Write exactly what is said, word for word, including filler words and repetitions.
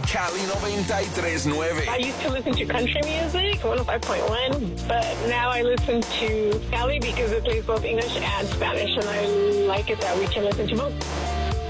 Cali noventa y tres punto nueve. I used to listen to country music, one oh five point one, but now I listen to Cali because it plays both English and Spanish, and I like it that we can listen to both.